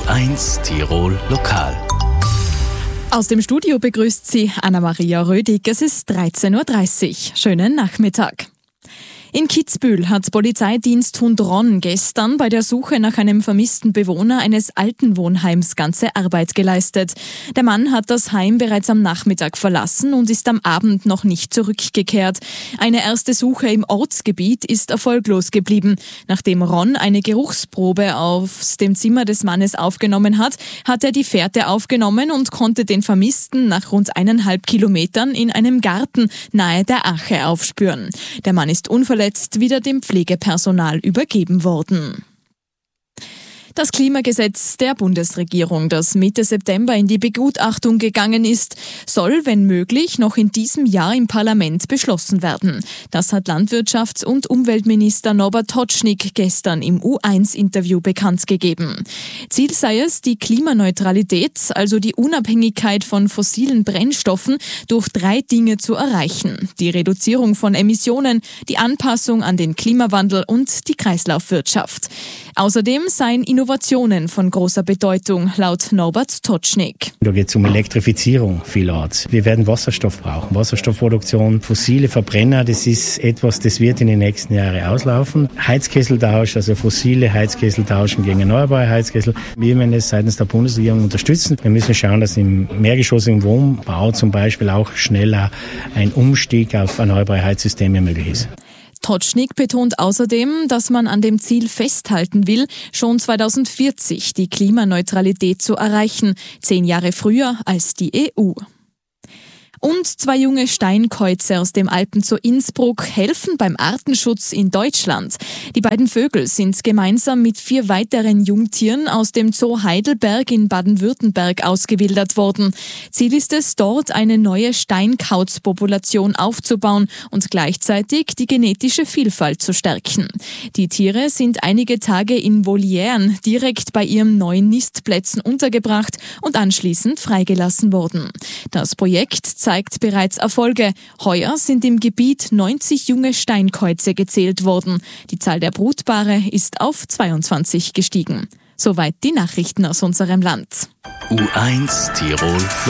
U1 Tirol Lokal. Aus dem Studio begrüßt Sie Anna-Maria Rödig. Es ist 13.30 Uhr. Schönen Nachmittag. In Kitzbühel hat Polizeidiensthund Ron gestern bei der Suche nach einem vermissten Bewohner eines Altenwohnheims ganze Arbeit geleistet. Der Mann hat das Heim bereits am Nachmittag verlassen und ist am Abend noch nicht zurückgekehrt. Eine erste Suche im Ortsgebiet ist erfolglos geblieben. Nachdem Ron eine Geruchsprobe aus dem Zimmer des Mannes aufgenommen hat, hat er die Fährte aufgenommen und konnte den Vermissten nach rund 1,5 Kilometern in einem Garten nahe der Ache aufspüren. Der Mann ist unverletzt wieder dem Pflegepersonal übergeben worden. Das Klimagesetz der Bundesregierung, das Mitte September in die Begutachtung gegangen ist, soll, wenn möglich, noch in diesem Jahr im Parlament beschlossen werden. Das hat Landwirtschafts- und Umweltminister Norbert Totschnig gestern im U1-Interview bekannt gegeben. Ziel sei es, die Klimaneutralität, also die Unabhängigkeit von fossilen Brennstoffen, durch 3 Dinge zu erreichen: die Reduzierung von Emissionen, die Anpassung an den Klimawandel und die Kreislaufwirtschaft. Außerdem seien Innovationen von großer Bedeutung, laut Norbert Totschnig. Da geht es um Elektrifizierung vielerorts. Wir werden Wasserstoff brauchen. Wasserstoffproduktion, fossile Verbrenner, das ist etwas, das wird in den nächsten Jahren auslaufen. Heizkesseltausch, also fossile Heizkessel tauschen gegen erneuerbare Heizkessel. Wir werden es seitens der Bundesregierung unterstützen. Wir müssen schauen, dass im mehrgeschossigen Wohnbau zum Beispiel auch schneller ein Umstieg auf erneuerbare Heizsysteme möglich ist. Totschnig betont außerdem, dass man an dem Ziel festhalten will, schon 2040 die Klimaneutralität zu erreichen, 10 Jahre früher als die EU. Und 2 junge Steinkäuze aus dem Alpenzoo Innsbruck helfen beim Artenschutz in Deutschland. Die beiden Vögel sind gemeinsam mit 4 weiteren Jungtieren aus dem Zoo Heidelberg in Baden-Württemberg ausgewildert worden. Ziel ist es, dort eine neue Steinkautzpopulation aufzubauen und gleichzeitig die genetische Vielfalt zu stärken. Die Tiere sind einige Tage in Volieren direkt bei ihren neuen Nistplätzen untergebracht und anschließend freigelassen worden. Das Projekt zeigt bereits Erfolge. Heuer sind im Gebiet 90 junge Steinkäuze gezählt worden. Die Zahl der Brutpaare ist auf 22 gestiegen. Soweit die Nachrichten aus unserem Land. U1 Tirol